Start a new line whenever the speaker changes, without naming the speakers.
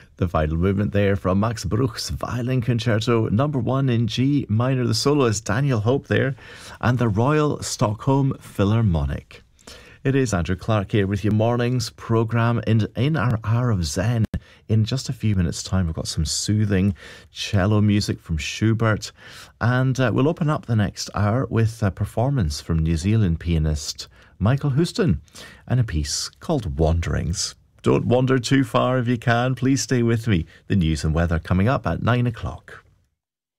The final movement there from Max Bruch's Violin Concerto number 1 in G minor. The soloist Daniel Hope there, and the Royal Stockholm Philharmonic. It is Andrew Clark here with your morning's programme in our Hour of Zen. In just a few minutes' time, we've got some soothing cello music from Schubert, and we'll open up the next hour with a performance from New Zealand pianist Michael Houston and a piece called Wanderings. Don't wander too far if you can. Please stay with me. The news and weather coming up at 9 o'clock.